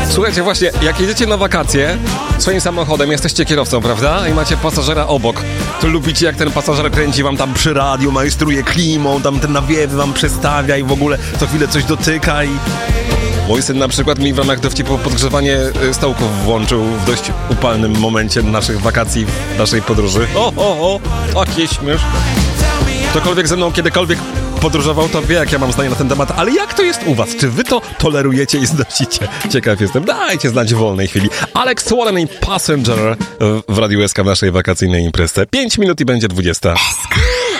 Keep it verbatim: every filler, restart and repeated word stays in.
Słuchajcie, właśnie, jak jedziecie na wakacje swoim samochodem, jesteście kierowcą, prawda? I macie pasażera obok, to lubicie, jak ten pasażer kręci wam tam przy radiu, majstruje klimą, tam ten nawiewy wam przestawia i w ogóle co chwilę coś dotyka i... Mój syn na przykład mi w ramach dowcipu podgrzewanie stołków włączył w dość upalnym momencie naszych wakacji, naszej podróży. O, o, o, takie śmieszne. Ktokolwiek ze mną kiedykolwiek podróżował, to wie, jak ja mam zdanie na ten temat, ale jak to jest u was? Czy wy to tolerujecie i znosicie? Ciekaw jestem. Dajcie znać w wolnej chwili. Alex Wallen i Passenger w Radiu S K w naszej wakacyjnej imprezie. Pięć minut i będzie dwudziesta.